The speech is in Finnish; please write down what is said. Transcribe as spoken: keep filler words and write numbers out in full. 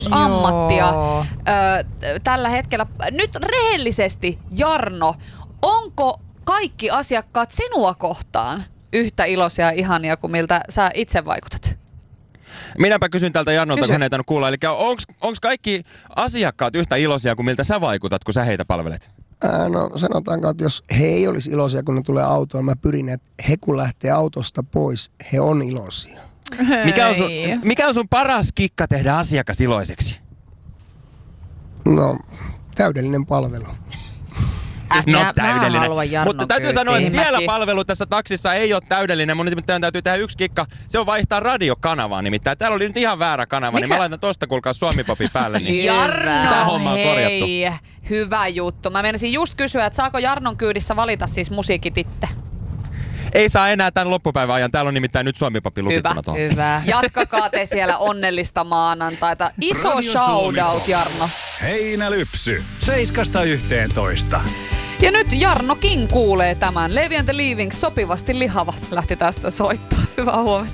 ammattia ö, tällä hetkellä. Nyt rehellisesti, Jarno, onko kaikki asiakkaat sinua kohtaan yhtä iloisia ja ihania kuin miltä sä itse vaikutat? Minäpä kysyn tältä Jarnolta, Kysy. kun hän ei tainnut kuulla. Eli onko kaikki asiakkaat yhtä iloisia kuin miltä sä vaikutat, kun sä heitä palvelet? Ää, no sanotaanko, että jos he ei olisi iloisia, kun ne tulee autoon, mä pyrin, että he kun lähtee autosta pois, he on iloisia. Mikä on, sun, mikä on sun paras kikka tehdä asiakas iloiseksi? No, täydellinen palvelu. Siis no mä, täydellinen. Mä haluan Jarnon Mutta täytyy kyytiin. sanoa, että vielä Mäkin. palvelu tässä taksissa ei ole täydellinen. Mun nimittäin täytyy tehdä yksi kikka. Se on vaihtaa radiokanavaa nimittäin. Täällä oli nyt ihan väärä kanava, Mikä? niin mä laitan tosta kuulkaa Suomi-popin päälle. Niin tää Jarno, homma on korjattu. hei, hyvä juttu. Mä menisin just kysyä, että saako Jarnon kyydissä valita siis musiikit itse? Ei saa enää tämän loppupäivän ajan. Täällä on nimittäin nyt Suomi-popin lukittuna tuohon. Hyvä. Jatkakaa te siellä onnellista maanantaita. Iso Radio shoutout, Suomi-pop. Jarno. Heinälypsy. Seiskasta yhteentoista. Ja nyt Jarnokin kuulee tämän. Levi and the Leaving, sopivasti lihava, lähti tästä soittaa. Hyvää huomenta.